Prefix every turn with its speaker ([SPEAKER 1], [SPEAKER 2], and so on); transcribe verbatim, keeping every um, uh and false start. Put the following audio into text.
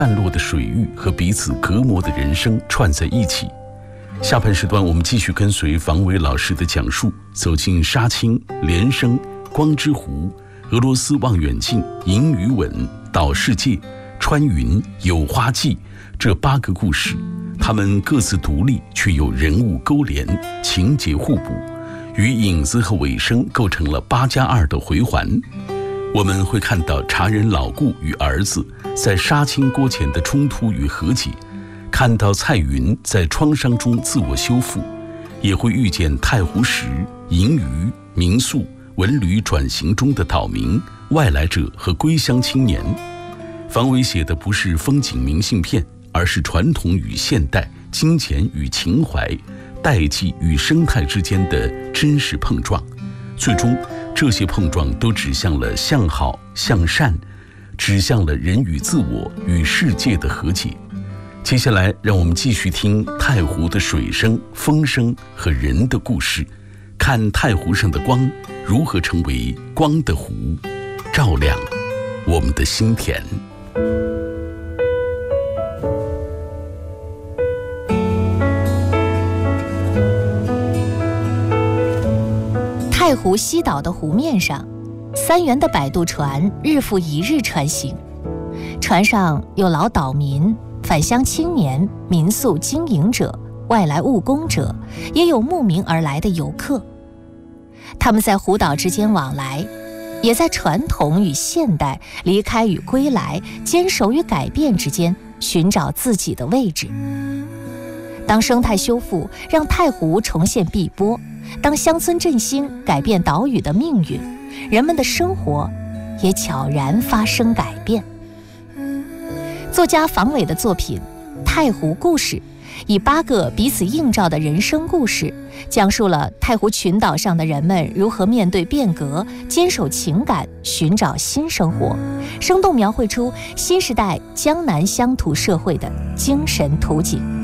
[SPEAKER 1] 散落的水域和彼此隔膜的人生串在一起。下半时段，我们继续跟随房伟老师的讲述，走进杀青、连生、光之湖、俄罗斯望远镜、银鱼吻、岛世界、穿云、有花记这八个故事，它们各自独立，却有人物勾连，情节互补，与影子和尾声构成了八加二的回环。我们会看到茶人老顾与儿子在杀青锅前的冲突与和解，看到蔡云在创伤中自我修复，也会遇见太湖石、银鱼、民宿、文旅转型中的岛民、外来者和归乡青年。房伟写的不是风景明信片，而是传统与现代、金钱与情怀、代际与生态之间的真实碰撞。最终，这些碰撞都指向了向好、向善，指向了人与自我与世界的和解。接下来，让我们继续听太湖的水声、风声和人的故事，看太湖上的光如何成为光的湖，照亮我们的心田。
[SPEAKER 2] 太湖西岛的湖面上，三元的摆渡船日复一日穿行，船上有老岛民、返乡青年、民宿经营者、外来务工者，也有慕名而来的游客。他们在湖岛之间往来，也在传统与现代、离开与归来、坚守与改变之间寻找自己的位置。当生态修复让太湖重现碧波，当乡村振兴改变岛屿的命运，人们的生活也悄然发生改变。作家房伟的作品《太湖故事》，以八个彼此映照的人生故事，讲述了太湖群岛上的人们如何面对变革，坚守情感，寻找新生活，生动描绘出新时代江南乡土社会的精神图景。